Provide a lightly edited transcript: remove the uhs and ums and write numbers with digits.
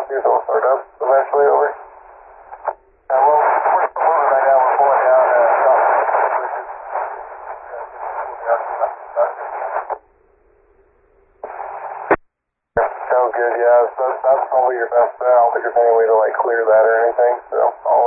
now, see if it'll start up eventually over. Yeah, well, we're still moving right now. We're pulling down Sounds good, yeah. So that's probably your best bet. I don't think there's any way to, like, clear that or anything, so I'll